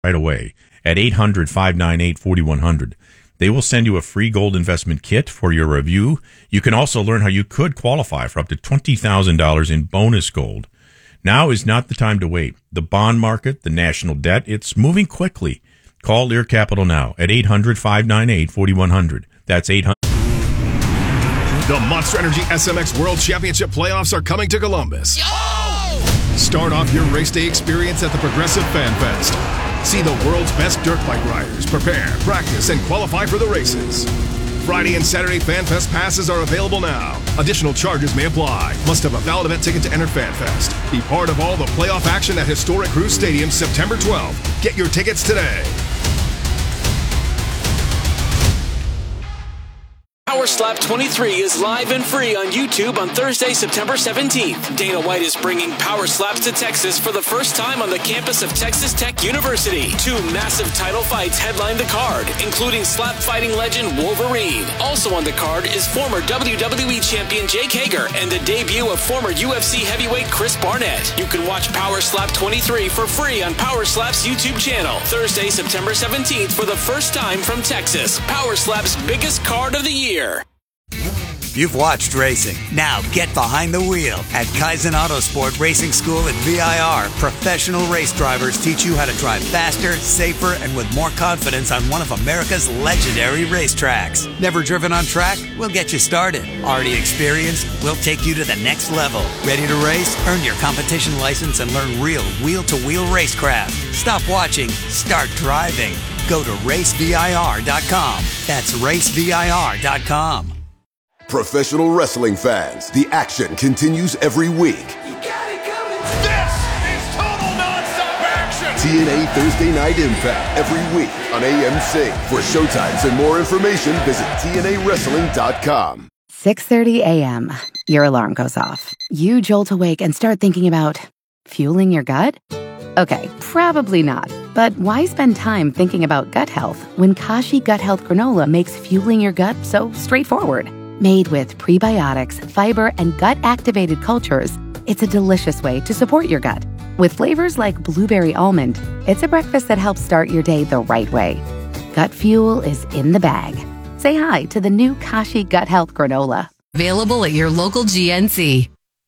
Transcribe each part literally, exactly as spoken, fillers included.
right away at eight hundred, five nine eight, four one zero zero. They will send you a free gold investment kit for your review. You can also learn how you could qualify for up to twenty thousand dollars in bonus gold. Now is not the time to wait. The bond market, the national debt, it's moving quickly. Call Lear Capital now at eight hundred, five nine eight, four one zero zero. That's eight hundred. The Monster Energy S M X World Championship playoffs are coming to Columbus. Yo! Start off your race day experience at the Progressive Fan Fest. See the world's best dirt bike riders prepare, practice, and qualify for the races. Friday and Saturday Fan Fest passes are available now. Additional charges may apply. Must have a valid event ticket to enter Fan Fest. Be part of all the playoff action at historic Crew Stadium September twelfth. Get your tickets today. Power Slap twenty-three is live and free on YouTube on Thursday, September seventeenth. Dana White is bringing Power Slaps to Texas for the first time on the campus of Texas Tech University. Two massive title fights headline the card, including slap fighting legend Wolverine. Also on the card is former W W E champion Jake Hager and the debut of former U F C heavyweight Chris Barnett. You can watch Power Slap twenty-three for free on Power Slap's YouTube channel. Thursday, September seventeenth for the first time from Texas. Power Slap's biggest card of the year. You've watched racing. Now get behind the wheel. At Kaizen Autosport Racing School at V I R, professional race drivers teach you how to drive faster, safer, and with more confidence on one of America's legendary racetracks. Never driven on track? We'll get you started. Already experienced? We'll take you to the next level. Ready to race? Earn your competition license and learn real wheel-to-wheel racecraft. Stop watching. Start driving. Go to race V I R dot com. That's race V I R dot com. Professional wrestling fans, the action continues every week. You got it coming. This is total non-stop action. T N A Thursday Night Impact every week on A M C. For showtimes and more information, visit T N A wrestling dot com. six thirty a.m. Your alarm goes off. You jolt awake and start thinking about fueling your gut? Okay, probably not. But why spend time thinking about gut health when Kashi Gut Health Granola makes fueling your gut so straightforward? Made with prebiotics, fiber, and gut-activated cultures, it's a delicious way to support your gut. With flavors like blueberry almond, it's a breakfast that helps start your day the right way. Gut fuel is in the bag. Say hi to the new Kashi Gut Health Granola. Available at your local G N C.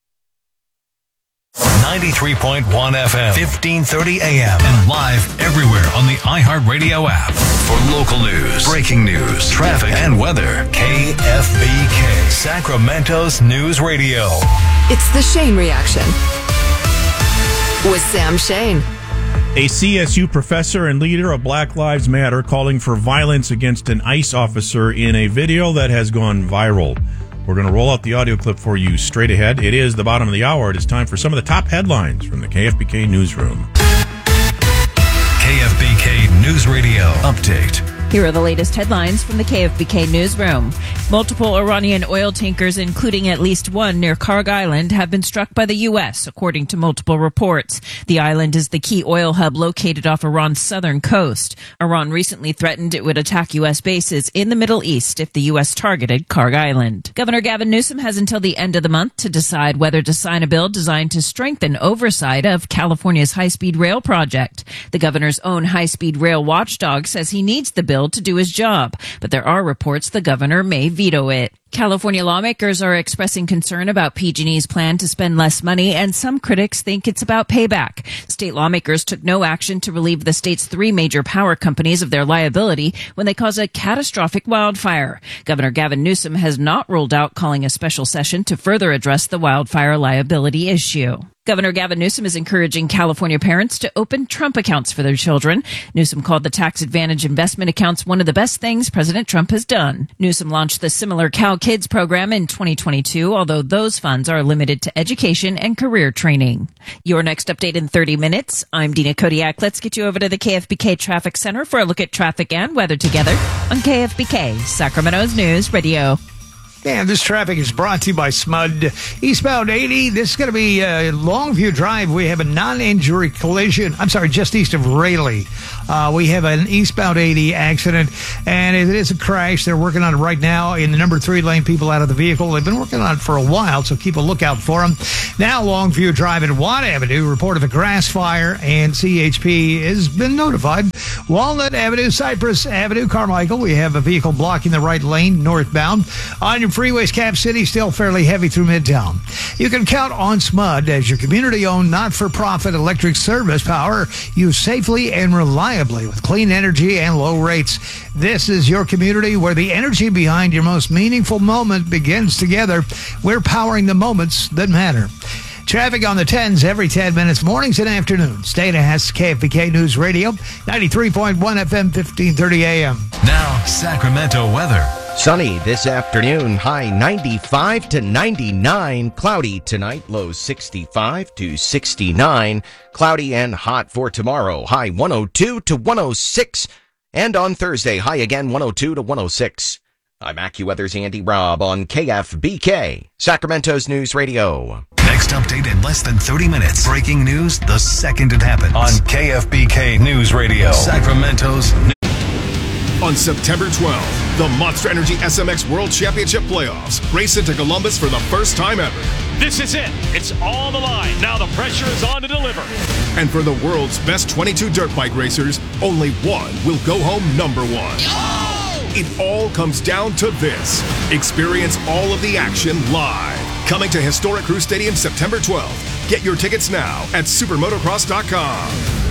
ninety-three point one F M, fifteen thirty A M, and live everywhere on the iHeartRadio app. For local news, breaking news, traffic, and weather, K F B K, Sacramento's News Radio. It's the Shane Reaction with Sam Shane. A C S U professor and leader of Black Lives Matter calling for violence against an ICE officer in a video that has gone viral. We're going to roll out the audio clip for you straight ahead. It is the bottom of the hour. It is time for some of the top headlines from the K F B K Newsroom. K F B K News Radio Update. Here are the latest headlines from the K F B K Newsroom. Multiple Iranian oil tankers, including at least one near Karg Island, have been struck by the U S, according to multiple reports. The island is the key oil hub located off Iran's southern coast. Iran recently threatened it would attack U S bases in the Middle East if the U S targeted Karg Island. Governor Gavin Newsom has until the end of the month to decide whether to sign a bill designed to strengthen oversight of California's high-speed rail project. The governor's own high-speed rail watchdog says he needs the bill to do his job, but there are reports the governor may veto it. California lawmakers are expressing concern about P G and E's plan to spend less money, and some critics think it's about payback. State lawmakers took no action to relieve the state's three major power companies of their liability when they cause a catastrophic wildfire. Governor Gavin Newsom has not ruled out calling a special session to further address the wildfire liability issue. Governor Gavin Newsom is encouraging California parents to open Trump accounts for their children. Newsom called the tax advantage investment accounts one of the best things President Trump has done. Newsom launched the similar Cal Kids program in twenty twenty-two, although those funds are limited to education and career training. Your next update in thirty minutes. I'm Dina Kodiak. Let's get you over to the K F B K Traffic Center for a look at traffic and weather together on K F B K, Sacramento's News Radio. And this traffic is brought to you by S M U D. Eastbound eighty, this is going to be uh, Longview Drive. We have a non-injury collision. I'm sorry, just east of Raleigh. Uh, we have an eastbound eighty accident, and it is a crash. They're working on it right now. In the number three lane, people out of the vehicle. They've been working on it for a while, so keep a lookout for them. Now, Longview Drive and Watt Avenue, report of a grass fire, and C H P has been notified. Walnut Avenue, Cypress Avenue, Carmichael, we have a vehicle blocking the right lane northbound. On your freeways, Cap City, still fairly heavy through Midtown. You can count on S M U D as your community-owned, not-for-profit electric service power used safely and reliably with clean energy and low rates. This is your community where the energy behind your most meaningful moment begins together. We're powering the moments that matter. Traffic on the tens every ten minutes, mornings and afternoons. Dana has K F B K News Radio, ninety-three point one F M, fifteen thirty A M. Now, Sacramento weather. Sunny this afternoon, high ninety-five to ninety-nine. Cloudy tonight, low sixty-five to sixty-nine. Cloudy and hot for tomorrow, high one oh two to one oh six. And on Thursday, high again one oh two to one oh six. I'm AccuWeather's Andy Robb on K F B K, Sacramento's News Radio. Next update in less than thirty minutes. Breaking news the second it happens. On K F B K News Radio, Sacramento's News. On September twelfth, the Monster Energy S M X World Championship Playoffs race into Columbus for the first time ever. This is it. It's all the line. Now the pressure is on to deliver. And for the world's best twenty-two dirt bike racers, only one will go home number one. Oh! It all comes down to this. Experience all of the action live. Coming to historic Crew Stadium September twelfth. Get your tickets now at supermotocross dot com.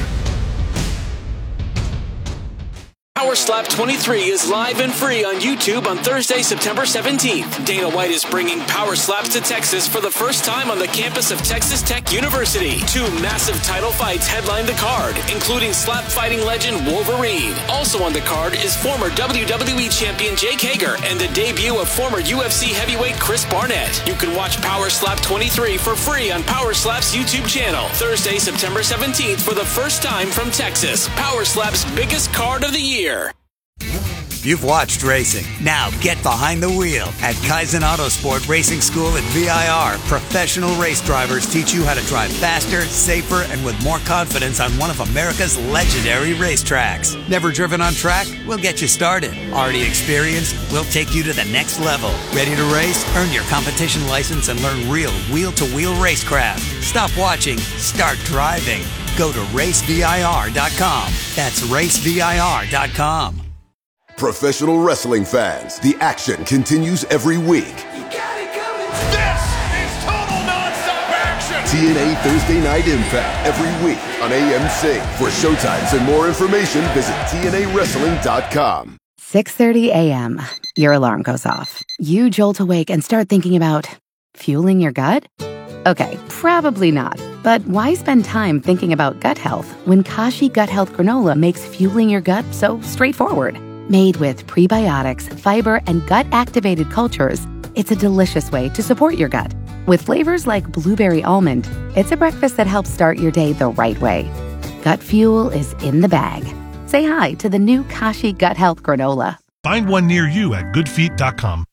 Power Slap twenty-three is live and free on YouTube on Thursday, September seventeenth. Dana White is bringing Power Slaps to Texas for the first time on the campus of Texas Tech University. Two massive title fights headline the card, including slap fighting legend Wolverine. Also on the card is former W W E champion Jake Hager and the debut of former U F C heavyweight Chris Barnett. You can watch Power Slap twenty-three for free on Power Slap's YouTube channel. Thursday, September seventeenth for the first time from Texas. Power Slap's biggest card of the year. You've watched racing. Now get behind the wheel. At Kaizen Autosport Racing School at V I R, professional race drivers teach you how to drive faster, safer, and with more confidence on one of America's legendary racetracks. Never driven on track? We'll get you started. Already experienced? We'll take you to the next level. Ready to race? Earn your competition license and learn real wheel-to-wheel racecraft. Stop watching. Start driving. Go to race V I R dot com. That's race V I R dot com. Professional wrestling fans, the action continues every week. You got it coming. This is total nonstop action. T N A Thursday Night Impact every week on A M C. For showtimes and more information, visit T N A wrestling dot com. six thirty A M. Your alarm goes off. You jolt awake and start thinking about fueling your gut? Okay, probably not. But why spend time thinking about gut health when Kashi Gut Health Granola makes fueling your gut so straightforward? Made with prebiotics, fiber, and gut-activated cultures, it's a delicious way to support your gut. With flavors like blueberry almond, it's a breakfast that helps start your day the right way. Gut fuel is in the bag. Say hi to the new Kashi Gut Health Granola. Find one near you at good feet dot com.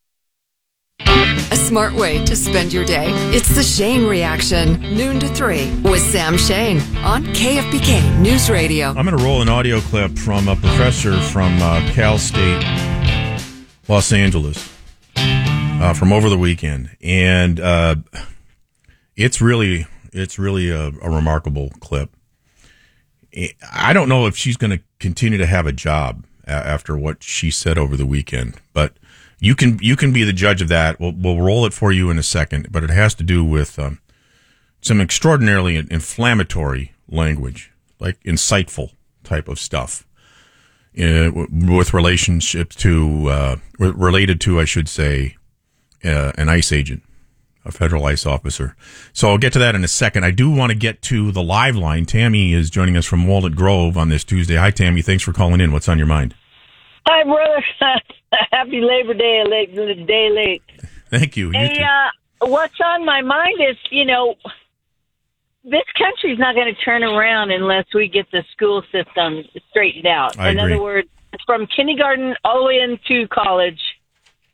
A smart way to spend your day. It's the Shane Reaction, noon to three, with Sam Shane on K F B K News Radio. I'm going to roll an audio clip from a professor from uh, Cal State, Los Angeles, uh, from over the weekend, and uh, it's really, it's really a, a remarkable clip. I don't know if she's going to continue to have a job after what she said over the weekend, but you can you can be the judge of that. We'll, we'll roll it for you in a second, but it has to do with um, some extraordinarily inflammatory language, like insightful type of stuff, uh, with relationships to uh, related to, I should say, uh, an ICE agent, a federal ICE officer. So I'll get to that in a second. I do want to get to the live line. Tammy is joining us from Walnut Grove on this Tuesday. Hi, Tammy. Thanks for calling in. What's on your mind? Hi, brother. Happy Labor Day, late day late. Thank you. you hey, uh, what's on my mind is, you know, this country's not going to turn around unless we get the school system straightened out. I In agree. other words, from kindergarten all the way into college. Yep.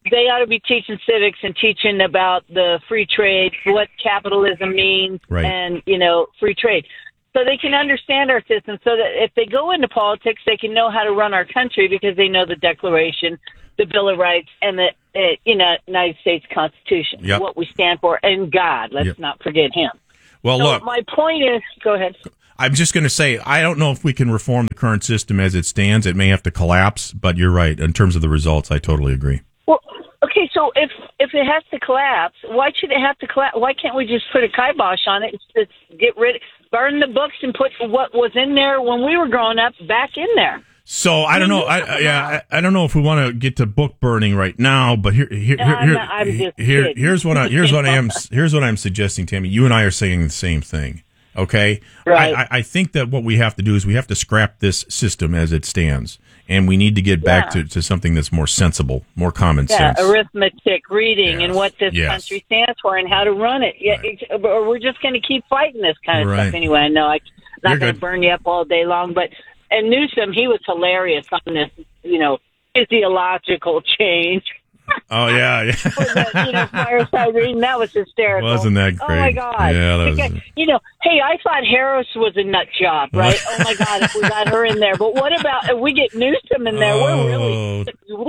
they ought to be teaching civics and teaching about the free trade, what capitalism means, right. and, you know, free trade. So they can understand our system so that if they go into politics, they can know how to run our country because they know the Declaration, the Bill of Rights, and the uh, you know, United States Constitution, yep. what we stand for, and God. Let's yep. not forget him. Well, so look. My point is, go ahead. I'm just going to say, I don't know if we can reform the current system as it stands. It may have to collapse, but you're right. In terms of the results, I totally agree. Well, okay, so if if it has to collapse, why should it have to collapse? Why can't we just put a kibosh on it and just get rid of burn the books and put what was in there when we were growing up back in there? So I don't know. I, I yeah, I, I don't know if we want to get to book burning right now, but here, here, No, here, I'm here, not- I'm just here kidding. here's what I here's what I am here's what I'm suggesting, Tammy. You and I are saying the same thing. Okay, Right. I, I I think that what we have to do is we have to scrap this system as it stands, and we need to get back Yeah. to, to something that's more sensible, more common Yeah, sense. arithmetic, reading, and what this Yes. country stands for and how to run it. Yeah, it's, or we're just going to keep fighting this kind of Right. stuff anyway. I know I'm not You're going to good. burn you up all day long, but and Newsom, he was hilarious on this, you know, physiological change. Oh yeah, yeah. For the, you know, fireside reading, that was hysterical. Wasn't that Oh great? my God! Yeah, that The was- guy- you know, hey, I thought Harris was a nut job, right? Oh my God, if we got her in there, but what about if we get Newsom in there? We're really.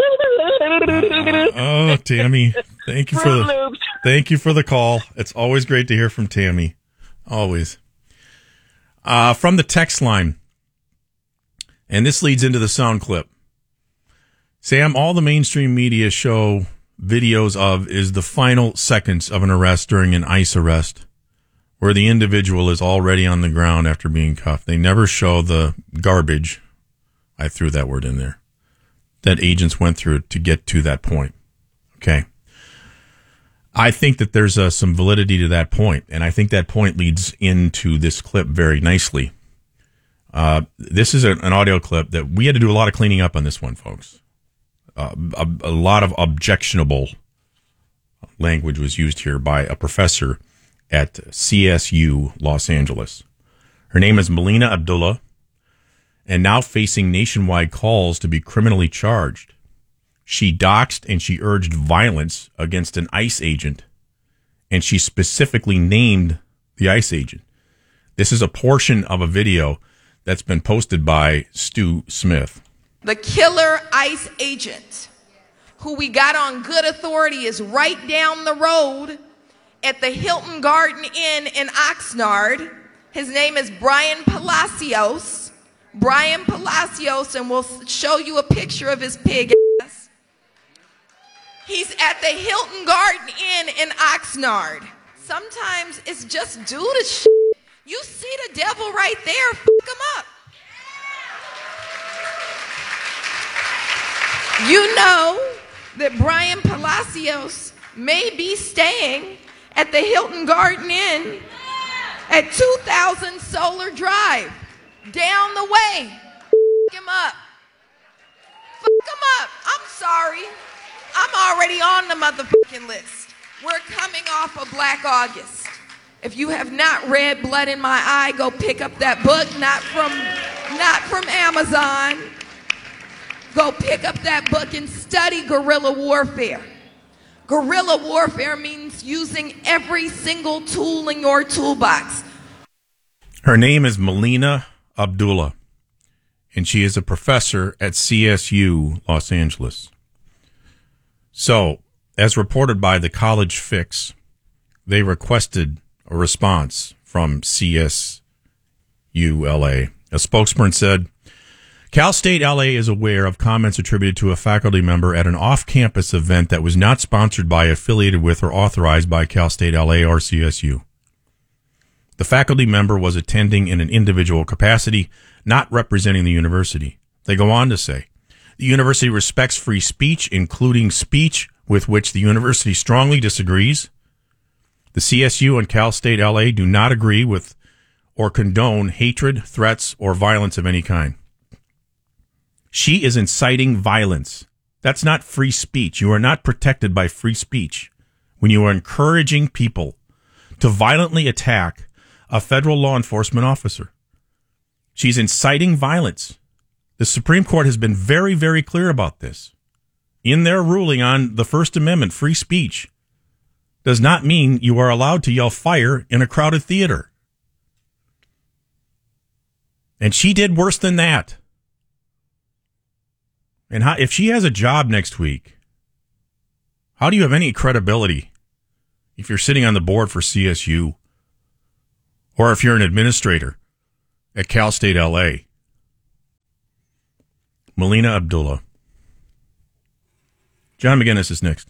Oh, Tammy, thank you for Fruit the Loops. thank you for the call. It's always great to hear from Tammy. Always. Uh, from the text line, and this leads into the sound clip. Sam, all the mainstream media show videos of is the final seconds of an arrest during an ICE arrest, where the individual is already on the ground after being cuffed. They never show the garbage. I threw that word in there. That agents went through to get to that point. Okay. I think that there's uh, some validity to that point, and I think that point leads into this clip very nicely. Uh, this is a, an audio clip that we had to do a lot of cleaning up on this one, folks. Uh, a, a lot of objectionable language was used here by a professor at C S U Los Angeles. Her name is Melina Abdullah, and now facing nationwide calls to be criminally charged. She doxed and she urged violence against an ICE agent, and she specifically named the ICE agent. This is a portion of a video that's been posted by Stu Smith. The killer ICE agent, who we got on good authority, is right down the road at the Hilton Garden Inn in Oxnard. His name is Brian Palacios. Brian Palacios, and we'll show you a picture of his pig ass. He's at the Hilton Garden Inn in Oxnard. Sometimes it's just due to shit. You see the devil right there, f*** him up. You know that Brian Palacios may be staying at the Hilton Garden Inn at two thousand Solar Drive, down the way. F*** him up. F*** him up. I'm sorry. I'm already on the motherfucking list. We're coming off of Black August. If you have not read Blood in My Eye, go pick up that book, not from, not from Amazon. Go pick up that book and study guerrilla warfare. Guerrilla warfare means using every single tool in your toolbox. Her name is Melina Abdullah, and she is a professor at C S U Los Angeles. So, as reported by the College Fix, they requested a response from C S U L A. A spokesman said, Cal State L A is aware of comments attributed to a faculty member at an off-campus event that was not sponsored by, affiliated with, or authorized by Cal State L A or C S U. The faculty member was attending in an individual capacity, not representing the university. They go on to say, the university respects free speech, including speech with which the university strongly disagrees. The C S U and Cal State L A do not agree with or condone hatred, threats, or violence of any kind. She is inciting violence. That's not free speech. You are not protected by free speech when you are encouraging people to violently attack a federal law enforcement officer. She's inciting violence. The Supreme Court has been very, very clear about this. in their ruling on the First Amendment, free speech, does not mean you are allowed to yell fire in a crowded theater. And she did worse than that. And how, if she has a job next week, how do you have any credibility if you're sitting on the board for C S U or if you're an administrator at Cal State L A? Melina Abdullah. John McGinnis is next.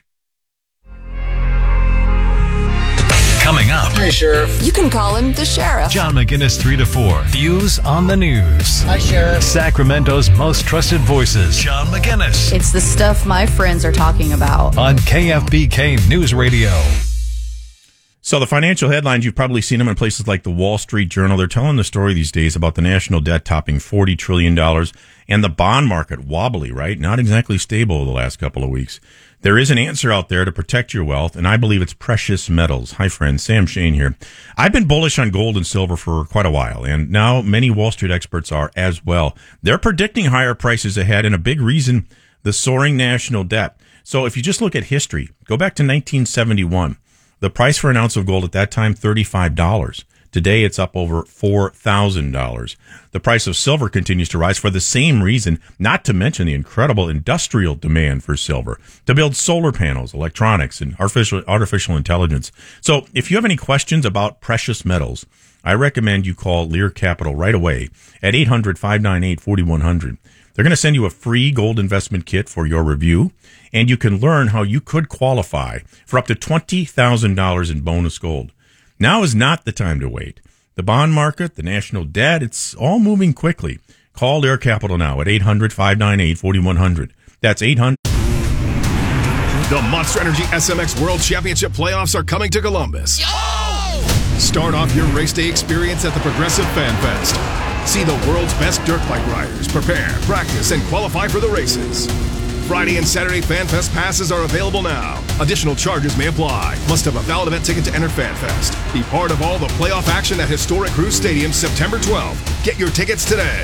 Coming up. Hey, Sheriff. You can call him the Sheriff. John McGinnis, three to four. Views on the news. Hi, Sheriff. Sacramento's most trusted voices. John McGinnis. It's the stuff my friends are talking about. On K F B K News Radio. So the financial headlines, you've probably seen them in places like the Wall Street Journal. They're telling the story these days about the national debt topping forty trillion dollars and the bond market wobbly, right? Not exactly stable the last couple of weeks. There is an answer out there to protect your wealth, and I believe it's precious metals. Hi, friends. Sam Shane here. I've been bullish on gold and silver for quite a while, and now many Wall Street experts are as well. They're predicting higher prices ahead, and a big reason, the soaring national debt. So if you just look at history, go back to nineteen seventy-one. The price for an ounce of gold at that time, thirty-five dollars. Today, it's up over four thousand dollars. The price of silver continues to rise for the same reason, not to mention the incredible industrial demand for silver to build solar panels, electronics, and artificial, artificial intelligence. So if you have any questions about precious metals, I recommend you call Lear Capital right away at eight hundred, five nine eight, four one zero zero. They're going to send you a free gold investment kit for your review, and you can learn how you could qualify for up to twenty thousand dollars in bonus gold. Now is not the time to wait. The bond market, the national debt, it's all moving quickly. Call Lear Capital now at eight hundred, five nine eight, four one zero zero. That's eight hundred. The Monster Energy S M X World Championship playoffs are coming to Columbus. Start off your race day experience at the Progressive Fan Fest. See the world's best dirt bike riders prepare, practice, and qualify for the races. Friday and Saturday Fan Fest passes are available now. Additional charges may apply. Must have a valid event ticket to enter Fan Fest. Be part of all the playoff action at historic Cruz Stadium September twelfth. Get your tickets today.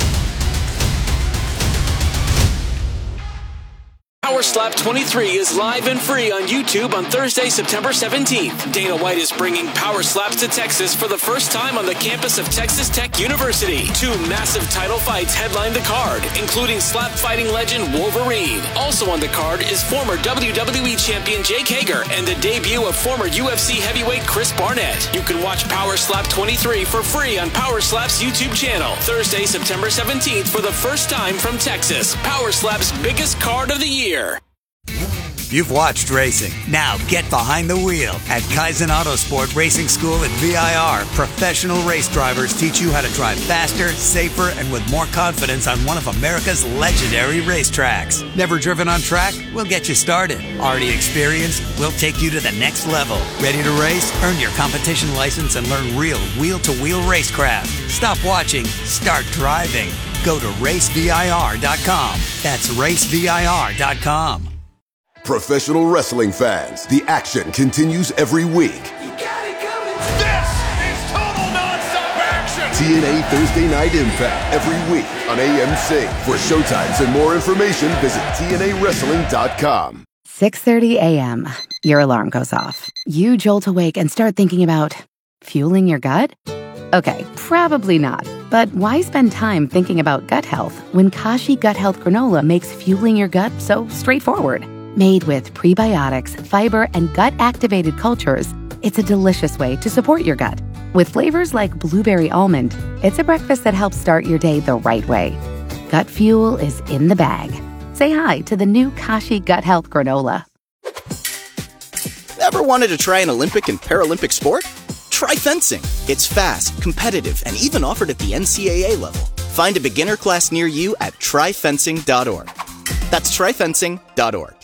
Power Slap twenty-three is live and free on YouTube on Thursday, September seventeenth. Dana White is bringing Power Slaps to Texas for the first time on the campus of Texas Tech University. Two massive title fights headline the card, including slap fighting legend Wolverine. Also on the card is former W W E champion Jake Hager and the debut of former U F C heavyweight Chris Barnett. You can watch Power Slap twenty-three for free on Power Slap's YouTube channel. Thursday, September seventeenth for the first time from Texas. Power Slap's biggest card of the year. You've watched racing. Now get behind the wheel. At Kaizen Autosport Racing School at V I R, professional race drivers teach you how to drive faster, safer, and with more confidence on one of America's legendary racetracks. Never driven on track? We'll get you started. Already experienced? We'll take you to the next level. Ready to race? Earn your competition license and learn real wheel-to-wheel racecraft. Stop watching. Start driving. Go to race V I R dot com. That's race V I R dot com. Professional wrestling fans, the action continues every week. This is total nonstop action. T N A Thursday Night Impact every week on A M C. For showtimes and more information, visit T N A wrestling dot com. six thirty a.m. Your alarm goes off. You jolt awake and start thinking about fueling your gut? Okay, probably not. But why spend time thinking about gut health when Kashi Gut Health Granola makes fueling your gut so straightforward? Made with prebiotics, fiber, and gut-activated cultures, it's a delicious way to support your gut. With flavors like blueberry almond, it's a breakfast that helps start your day the right way. Gut fuel is in the bag. Say hi to the new Kashi Gut Health Granola. Ever wanted to try an Olympic and Paralympic sport? Try fencing. It's fast, competitive, and even offered at the N C A A level. Find a beginner class near you at try fencing dot org. That's try fencing dot org.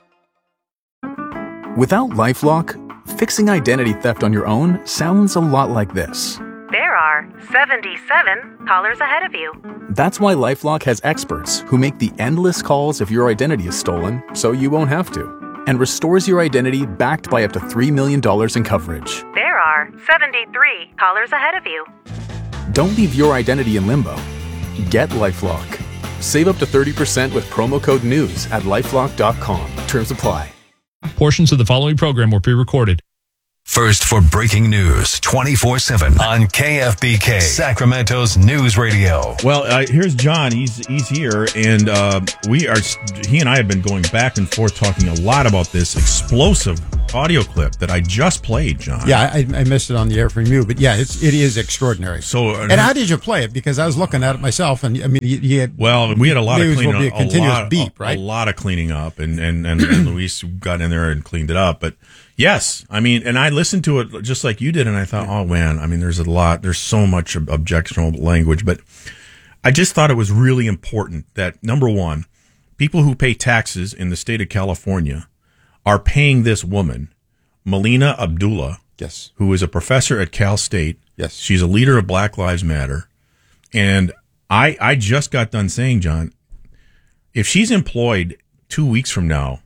Without LifeLock, fixing identity theft on your own sounds a lot like this. There are seventy-seven callers ahead of you. That's why LifeLock has experts who make the endless calls if your identity is stolen so you won't have to, and restores your identity backed by up to three million dollars in coverage. There are seventy-three callers ahead of you. Don't leave your identity in limbo. Get LifeLock. Save up to thirty percent with promo code NEWS at lifelock dot com. Terms apply. Portions of the following program were pre-recorded. First for breaking news twenty-four seven on K F B K, Sacramento's news radio. Well, uh, here's John. He's he's here, and uh, we are. He and I have been going back and forth talking a lot about this explosive audio clip that I just played, John. Yeah, I, I missed it on the air from you, but yeah, it's it is extraordinary. So, uh, and how did you play it? Because I was looking at it myself, and I mean, you, you had well, we had a lot of cleaning will be up, a continuous a lot, beep, a, right? A lot of cleaning up, and and and, and Luis got in there and cleaned it up, but. Yes, I mean, and I listened to it just like you did, and I thought, oh man, I mean, there's a lot, there's so much objectionable language, but I just thought it was really important that, number one, people who pay taxes in the state of California are paying this woman, Melina Abdullah, yes, who is a professor at Cal State. Yes, she's a leader of Black Lives Matter, and I, I just got done saying, John, if she's employed two weeks from now,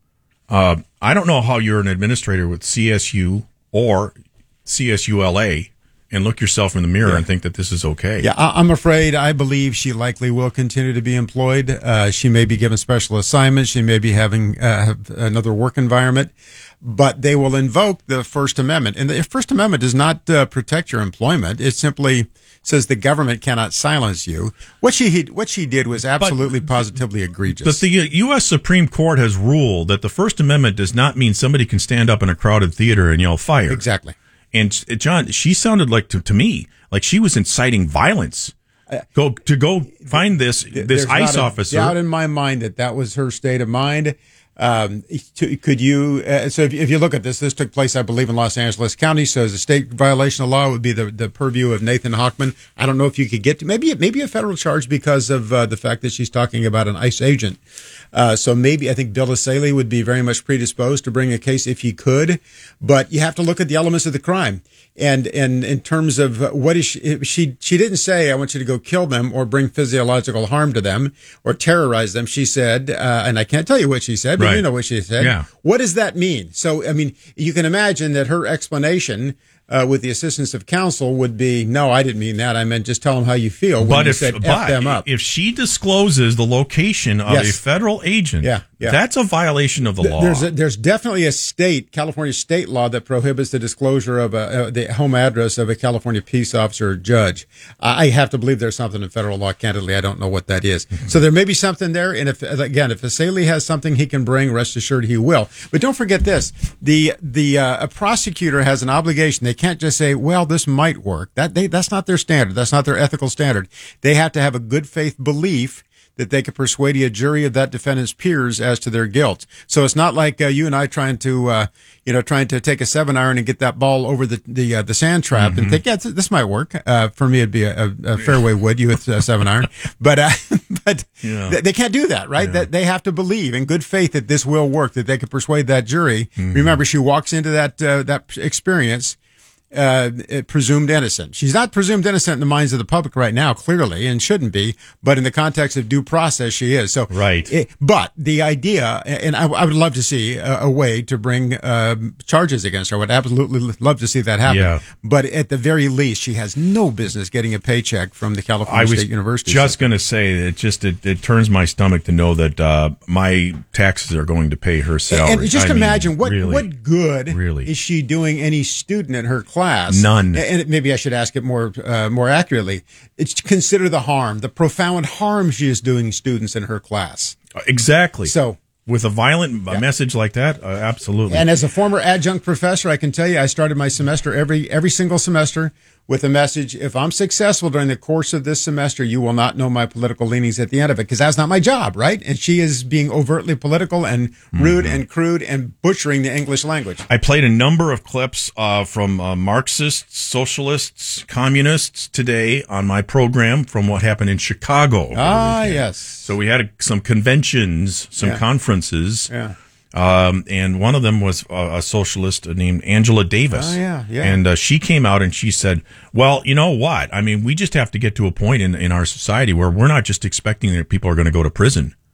uh, I don't know how you're an administrator with C S U or C S U L A and look yourself in the mirror yeah. and think that this is okay. Yeah, I- I'm afraid I believe she likely will continue to be employed. Uh, she may be given special assignments. She may be having uh, have another work environment, but they will invoke the First Amendment. And the First Amendment does not uh, protect your employment. It simply says the government cannot silence you. What she what she did was absolutely but, positively egregious. But the U S Supreme Court has ruled that the First Amendment does not mean somebody can stand up in a crowded theater and yell fire. Exactly. And John, she sounded like to, to me like she was inciting violence. Go to go find this this There's ICE not a officer. Doubt in my mind that that was her state of mind. Um, to, could you? Uh, so if, if you look at this, this took place, I believe, in Los Angeles County. So as a state violation of law would be the, the purview of Nathan Hochman. I don't know if you could get to maybe maybe a federal charge because of uh, the fact that she's talking about an ICE agent. Uh, so maybe I think Bill Asaley would be very much predisposed to bring a case if he could, but you have to look at the elements of the crime. And, and in terms of what is she, she, she didn't say, I want you to go kill them or bring physiological harm to them or terrorize them. She said, uh, and I can't tell you what she said, but right. you know what she said. Yeah. What does that mean? So, I mean, you can imagine that her explanation, Uh, with the assistance of counsel would be, no, I didn't mean that. I meant just tell them how you feel when but you if, said but F them up. If she discloses the location of Yes. a federal agent, Yeah, yeah. that's a violation of the law. There's a, there's definitely a state, California state law that prohibits the disclosure of a, uh, the home address of a California peace officer or judge. I have to believe there's something in federal law. Candidly, I don't know what that is. So there may be something there. And if, again, if Asaley has something he can bring, rest assured he will. But don't forget this. The, the, uh, a prosecutor has an obligation. They can't just say, well, this might work. That they, that's not their standard. That's not their ethical standard. They have to have a good faith belief that they could persuade a jury of that defendant's peers as to their guilt. So it's not like uh, you and I trying to, uh, you know, trying to take a seven iron and get that ball over the the, uh, the sand trap mm-hmm. and think, yeah, this might work. Uh, for me, it'd be a, a fairway wood. You with a seven iron, but uh, but yeah. th- they can't do that, right? Yeah. That they have to believe in good faith that this will work. That they could persuade that jury. Mm-hmm. Remember, she walks into that uh, that experience. Uh, presumed innocent. She's not presumed innocent in the minds of the public right now, clearly, and shouldn't be. But in the context of due process, she is. So, right. It, but the idea, and I, I would love to see a, a way to bring uh, charges against her. I would absolutely love to see that happen. Yeah. But at the very least, she has no business getting a paycheck from the California I was State University. Just going to say that it just it, it turns my stomach to know that uh, my taxes are going to pay her salary. And just I imagine mean, what really, what good really. is she doing any student in her class? None. And maybe I should ask it more uh, more accurately. It's to consider the harm, the profound harm she is doing students in her class. Exactly. So with a violent yeah. message like that, uh, absolutely. And as a former adjunct professor, I can tell you, I started my semester every every single semester with a message: if I'm successful during the course of this semester, you will not know my political leanings at the end of it, because that's not my job, right? And she is being overtly political and rude mm-hmm. and crude and butchering the English language. I played a number of clips uh, from uh, Marxists, socialists, communists today on my program from what happened in Chicago. Ah, yes. So we had some conventions, some yeah. conferences. Yeah. Um, and one of them was a, a socialist named Angela Davis. Oh, yeah, yeah. And uh, she came out and she said, well, you know what? I mean, we just have to get to a point in, in our society where we're not just expecting that people are going to go to prison. Yeah.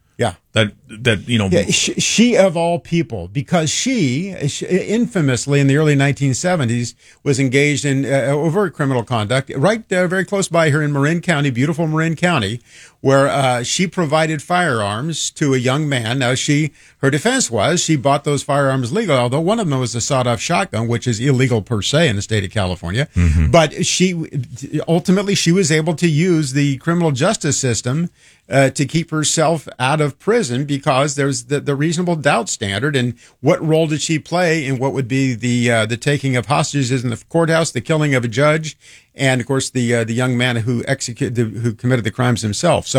That that you know, yeah, she, she of all people, because she, she infamously in the early nineteen seventies was engaged in uh, overt criminal conduct right uh, very close by her in Marin County, beautiful Marin County, where uh, she provided firearms to a young man. Now, she her defense was she bought those firearms legally, although one of them was a sawed-off shotgun, which is illegal per se in the state of California. Mm-hmm. But she ultimately she was able to use the criminal justice system Uh, to keep herself out of prison because there's the, the reasonable doubt standard. And what role did she play in what would be the uh, the taking of hostages in the courthouse, the killing of a judge, and of course the uh, the young man who executed the, who committed the crimes himself? So